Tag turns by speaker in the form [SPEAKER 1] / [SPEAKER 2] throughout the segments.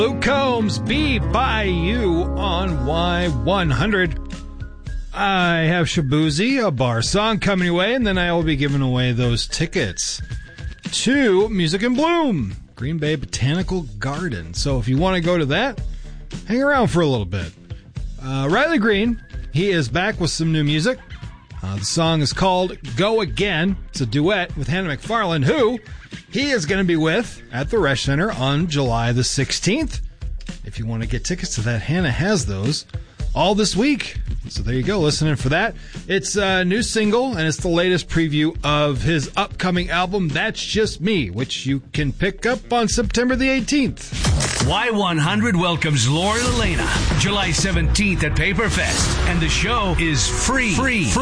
[SPEAKER 1] Luke Combs, Be By You on Y100. I have Shabuzi, a bar song coming your way, and then I will be giving away those tickets to Music in Bloom, Green Bay Botanical Garden. So if you want to go to that, hang around for a little bit. Riley Green, he is back with some new music. The song is called Go Again. It's a duet with Hannah McFarlane, who he is going to be with at the Resch Center on July the 16th. If you want to get tickets to that, Hannah has those all this week. So there you go, listen in for that. It's a new single, and it's the latest preview of his upcoming album, That's Just Me, which you can pick up on September the 18th.
[SPEAKER 2] Y100 welcomes Lauren Elena, July 17th at Paperfest, and the show is free.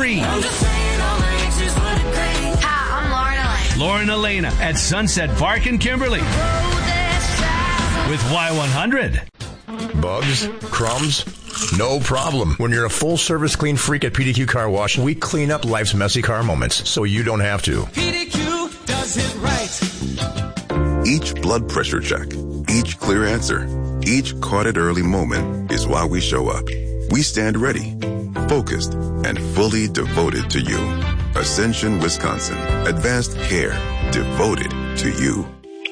[SPEAKER 3] Hi, I'm Lauren Elena.
[SPEAKER 2] Lauren Elena at Sunset Park in Kimberly with Y100.
[SPEAKER 4] Bugs? Crumbs? No problem. When you're a full-service clean freak at PDQ Car Wash, we clean up life's messy car moments so you don't have to.
[SPEAKER 5] PDQ does it right.
[SPEAKER 6] Each blood pressure check, each clear answer, each caught it early moment is why we show up. We stand ready, focused, and fully devoted to you. Ascension, Wisconsin. Advanced care devoted to you.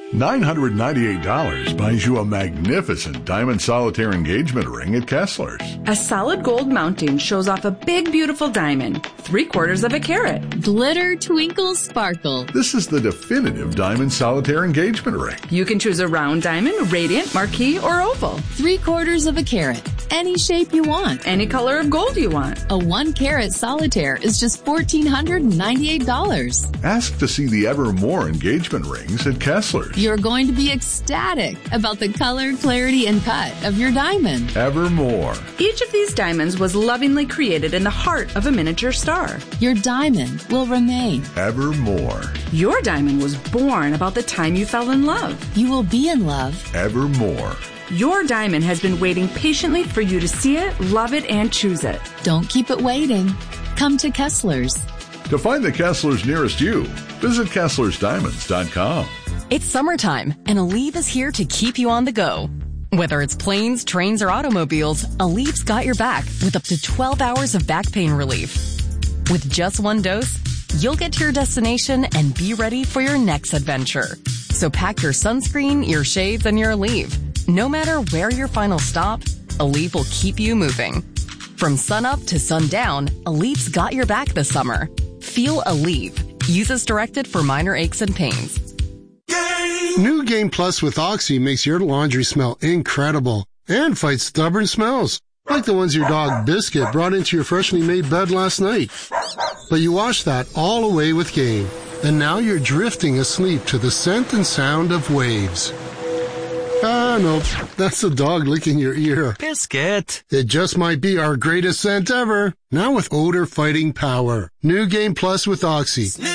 [SPEAKER 7] $998 buys you a magnificent diamond solitaire engagement ring at Kessler's.
[SPEAKER 8] A solid gold mounting shows off a big, beautiful diamond, 3/4 of a carat.
[SPEAKER 9] Glitter, twinkle, sparkle.
[SPEAKER 7] This is the definitive diamond solitaire engagement ring.
[SPEAKER 8] You can choose a round diamond, radiant, marquise, or oval.
[SPEAKER 9] 3/4 of a carat. Any shape you want.
[SPEAKER 8] Any color of gold you want.
[SPEAKER 9] A 1-carat solitaire is just $1,498.
[SPEAKER 7] Ask to see the Evermore engagement rings at Kessler's.
[SPEAKER 9] You're going to be ecstatic about the color, clarity, and cut of your diamond.
[SPEAKER 7] Evermore.
[SPEAKER 8] Each of these diamonds was lovingly created in the heart of a miniature star.
[SPEAKER 9] Your diamond will remain.
[SPEAKER 7] Evermore.
[SPEAKER 8] Your diamond was born about the time you fell in love.
[SPEAKER 9] You will be in love.
[SPEAKER 7] Evermore.
[SPEAKER 8] Your diamond has been waiting patiently for you to see it, love it, and choose it.
[SPEAKER 9] Don't keep it waiting. Come to Kessler's.
[SPEAKER 7] To find the Kessler's nearest you, visit KesslersDiamonds.com.
[SPEAKER 10] It's summertime, and Aleve is here to keep you on the go. Whether it's planes, trains, or automobiles, Aleve's got your back with up to 12 hours of back pain relief. With just one dose, you'll get to your destination and be ready for your next adventure. So pack your sunscreen, your shades, and your Aleve. No matter where your final stop, Aleve will keep you moving. From sunup to sundown, Aleve's got your back this summer. Feel Aleve. Use as directed for minor aches and pains.
[SPEAKER 11] New Game Plus with Oxy makes your laundry smell incredible and fights stubborn smells, like the ones your dog Biscuit brought into your freshly made bed last night. But you washed that all away with Game, and now you're drifting asleep to the scent and sound of waves. Ah, no, that's the dog licking your ear.
[SPEAKER 2] Biscuit.
[SPEAKER 11] It just might be our greatest scent ever. Now with odor-fighting power. New Game Plus with Oxy.